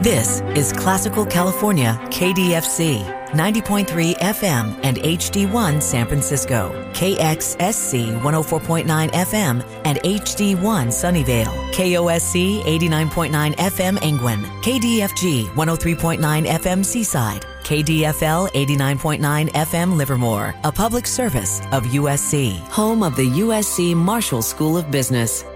This is Classical California, KDFC, 90.3 FM and HD1 San Francisco, KXSC 104.9 FM and HD1 Sunnyvale, KOSC 89.9 FM Angwin, KDFG 103.9 FM Seaside, KDFL 89.9 FM Livermore, a public service of USC, home of the USC Marshall School of Business.